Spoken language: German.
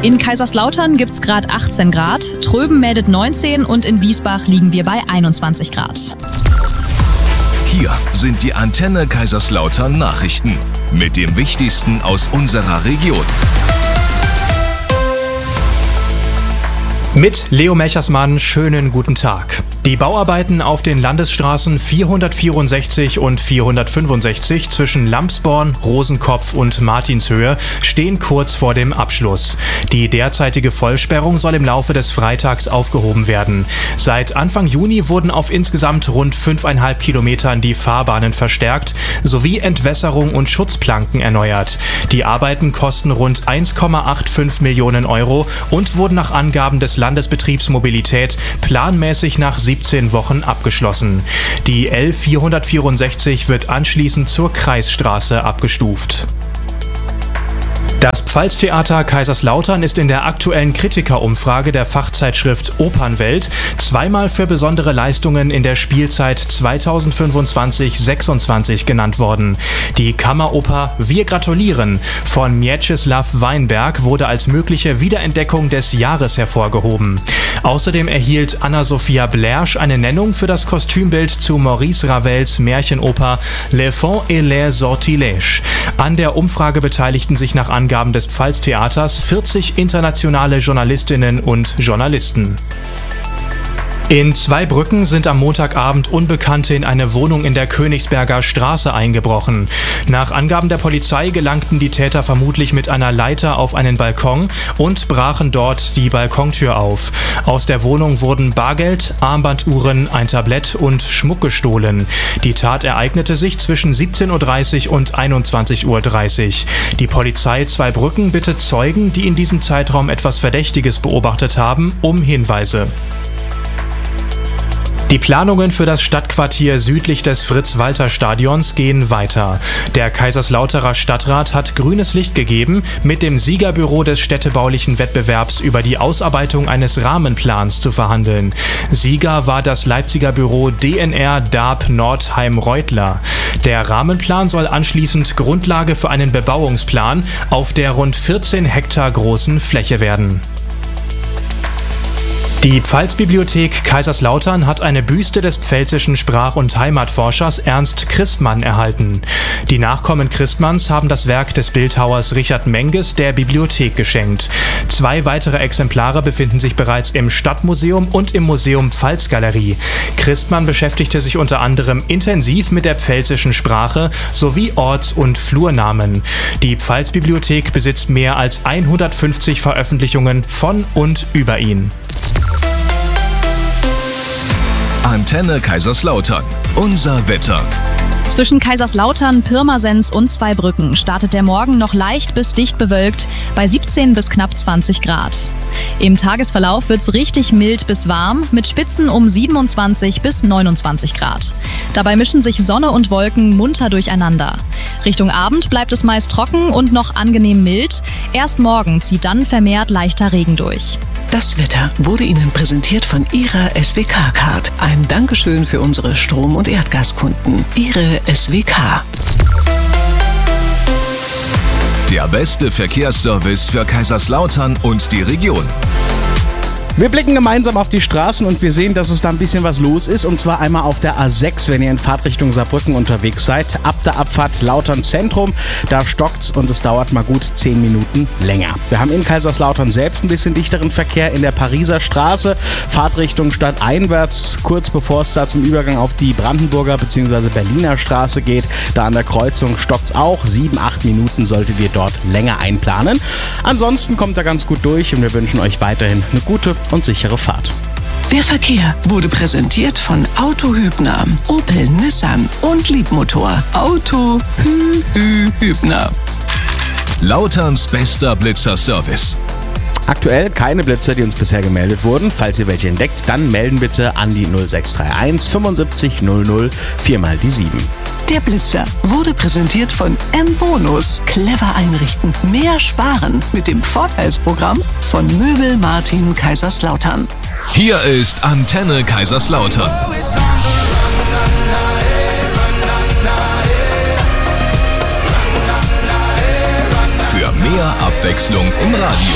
In Kaiserslautern gibt es gerade 18 Grad, Tröben meldet 19 und in Wiesbach liegen wir bei 21 Grad. Hier sind die Antenne Kaiserslautern Nachrichten mit dem Wichtigsten aus unserer Region. Mit Leo Melchersmann, schönen guten Tag. Die Bauarbeiten auf den Landesstraßen 464 und 465 zwischen Lampsborn, Rosenkopf und Martinshöhe stehen kurz vor dem Abschluss. Die derzeitige Vollsperrung soll im Laufe des Freitags aufgehoben werden. Seit Anfang Juni wurden auf insgesamt rund 5,5 Kilometern die Fahrbahnen verstärkt sowie Entwässerung und Schutzplanken erneuert. Die Arbeiten kosten rund 1,85 Millionen Euro und wurden nach Angaben des Landesbetriebs Mobilität planmäßig nach 17 Wochen abgeschlossen. Die L464 wird anschließend zur Kreisstraße abgestuft. Das Pfalztheater Kaiserslautern ist in der aktuellen Kritikerumfrage der Fachzeitschrift Opernwelt zweimal für besondere Leistungen in der Spielzeit 2025-26 genannt worden. Die Kammeroper Wir gratulieren von Mieczysław Weinberg wurde als mögliche Wiederentdeckung des Jahres hervorgehoben. Außerdem erhielt Anna-Sophia Blersch eine Nennung für das Kostümbild zu Maurice Ravels Märchenoper Les Fons et les Sortilèges. An der Umfrage beteiligten sich nach Angaben des Pfalztheaters 40 internationale Journalistinnen und Journalisten. In Zweibrücken sind am Montagabend Unbekannte in eine Wohnung in der Königsberger Straße eingebrochen. Nach Angaben der Polizei gelangten die Täter vermutlich mit einer Leiter auf einen Balkon und brachen dort die Balkontür auf. Aus der Wohnung wurden Bargeld, Armbanduhren, ein Tablett und Schmuck gestohlen. Die Tat ereignete sich zwischen 17:30 Uhr und 21:30 Uhr. Die Polizei Zweibrücken bittet Zeugen, die in diesem Zeitraum etwas Verdächtiges beobachtet haben, um Hinweise. Die Planungen für das Stadtquartier südlich des Fritz-Walter-Stadions gehen weiter. Der Kaiserslauterer Stadtrat hat grünes Licht gegeben, mit dem Siegerbüro des städtebaulichen Wettbewerbs über die Ausarbeitung eines Rahmenplans zu verhandeln. Sieger war das Leipziger Büro DNR Darb Nordheim-Reutler. Der Rahmenplan soll anschließend Grundlage für einen Bebauungsplan auf der rund 14 Hektar großen Fläche werden. Die Pfalzbibliothek Kaiserslautern hat eine Büste des pfälzischen Sprach- und Heimatforschers Ernst Christmann erhalten. Die Nachkommen Christmanns haben das Werk des Bildhauers Richard Menges der Bibliothek geschenkt. 2 weitere Exemplare befinden sich bereits im Stadtmuseum und im Museum Pfalzgalerie. Christmann beschäftigte sich unter anderem intensiv mit der pfälzischen Sprache sowie Orts- und Flurnamen. Die Pfalzbibliothek besitzt mehr als 150 Veröffentlichungen von und über ihn. Antenne Kaiserslautern. Unser Wetter. Zwischen Kaiserslautern, Pirmasens und Zweibrücken startet der Morgen noch leicht bis dicht bewölkt bei 17 bis knapp 20 Grad. Im Tagesverlauf wird es richtig mild bis warm mit Spitzen um 27 bis 29 Grad. Dabei mischen sich Sonne und Wolken munter durcheinander. Richtung Abend bleibt es meist trocken und noch angenehm mild. Erst morgen zieht dann vermehrt leichter Regen durch. Das Wetter wurde Ihnen präsentiert von Ihrer SWK-Card. Ein Dankeschön für unsere Strom- und Erdgaskunden. Ihre SWK. Der beste Verkehrsservice für Kaiserslautern und die Region. Wir blicken gemeinsam auf die Straßen und wir sehen, dass es da ein bisschen was los ist. Und zwar einmal auf der A6, wenn ihr in Fahrtrichtung Saarbrücken unterwegs seid. Ab der Abfahrt Lautern Zentrum, da stockt's und es dauert mal gut 10 Minuten länger. Wir haben in Kaiserslautern selbst ein bisschen dichteren Verkehr in der Pariser Straße. Fahrtrichtung stadteinwärts, kurz bevor es da zum Übergang auf die Brandenburger bzw. Berliner Straße geht. Da an der Kreuzung stockt's auch. 7-8 Minuten solltet ihr dort länger einplanen. Ansonsten kommt er ganz gut durch und wir wünschen euch weiterhin eine gute und sichere Fahrt. Der Verkehr wurde präsentiert von Auto Hübner, Opel, Nissan und Liebmotor. Auto Hübner. Lauterns bester Blitzer-Service. Aktuell keine Blitzer, die uns bisher gemeldet wurden. Falls ihr welche entdeckt, dann melden bitte an die 0631 75 00 4 mal die 7. Der Blitzer wurde präsentiert von M-Bonus. Clever einrichten, mehr sparen mit dem Vorteilsprogramm von Möbel Martin Kaiserslautern. Hier ist Antenne Kaiserslautern. Für mehr Abwechslung im Radio.